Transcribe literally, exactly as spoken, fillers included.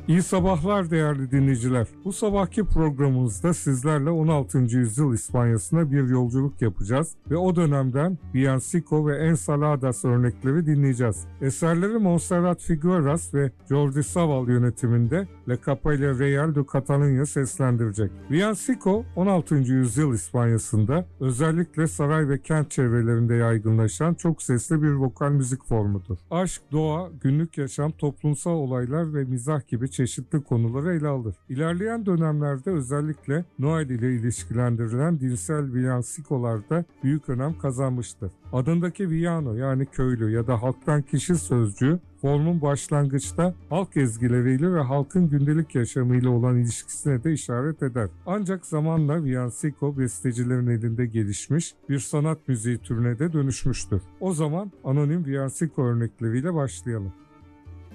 İyi sabahlar değerli dinleyiciler. Bu sabahki programımızda sizlerle on altıncı yüzyıl İspanya'sına bir yolculuk yapacağız ve o dönemden villancico ve ensaladas örnekleri dinleyeceğiz. Eserleri Montserrat Figueras ve Jordi Savall yönetiminde La Capella Real de Catalunya seslendirecek. Villancico on altıncı yüzyıl İspanya'sında özellikle saray ve kent çevrelerinde yaygınlaşan çok sesli bir vokal müzik formudur. Aşk, doğa, günlük yaşam, toplumsal olaylar ve mizah gibi çeşitli konuları ele alır. İlerleyen dönemlerde özellikle Noel ile ilişkilendirilen dinsel villancico'larda büyük önem kazanmıştır. Adındaki villano yani köylü ya da halktan kişi sözcüğü formun başlangıçta halk ezgileriyle ve halkın gündelik yaşamıyla olan ilişkisine de işaret eder. Ancak zamanla villancico bestecilerin elinde gelişmiş bir sanat müziği türüne de dönüşmüştür. O zaman anonim villancico örnekleriyle başlayalım.